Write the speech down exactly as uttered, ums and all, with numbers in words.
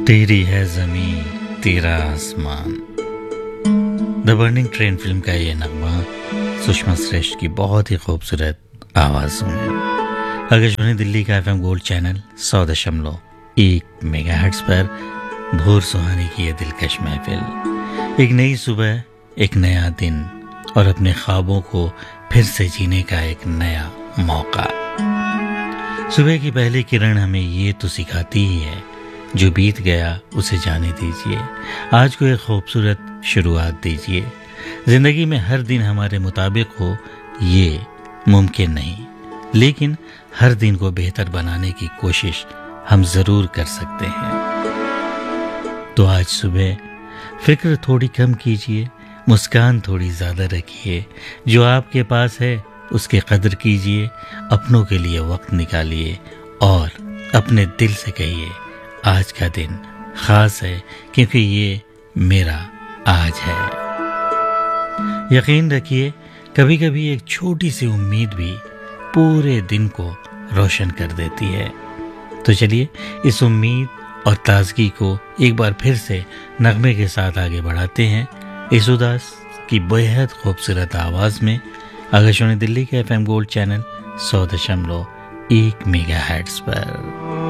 तेरी है जमीन तेरा आसमान। द बर्निंग ट्रेन फिल्म का ये नगमा सुषमा श्रेष्ठ की बहुत ही खूबसूरत आवाज़ों में आकाशवाणी दिल्ली का एफएम गोल्ड चैनल सौ दशमलव एक मेगाहर्ट्ज़ पर भोर सुहानी की ये दिलकश महफिल। एक नई सुबह, एक नया दिन और अपने ख्वाबों को फिर से जीने का एक नया मौका। सुबह की पहली किरण हमें ये तो सिखाती ही है, जो बीत गया उसे जाने दीजिए, आज को एक खूबसूरत शुरुआत दीजिए। ज़िंदगी में हर दिन हमारे मुताबिक हो ये मुमकिन नहीं, लेकिन हर दिन को बेहतर बनाने की कोशिश हम ज़रूर कर सकते हैं। तो आज सुबह फिक्र थोड़ी कम कीजिए, मुस्कान थोड़ी ज़्यादा रखिए, जो आपके पास है उसके कदर कीजिए, अपनों के लिए वक्त निकालिए और अपने दिल से कहिए आज का दिन खास है क्योंकि ये मेरा आज है। यकीन रखिए कभी कभी एक छोटी सी उम्मीद भी पूरे दिन को रोशन कर देती है। तो चलिए इस उम्मीद और ताजगी को एक बार फिर से नगमे के साथ आगे बढ़ाते हैं, इस उदास की बेहद खूबसूरत आवाज़ में आकाशवाणी दिल्ली के एफएम गोल्ड चैनल सौ दशमलव एक मेगाहर्ट्ज़ पर।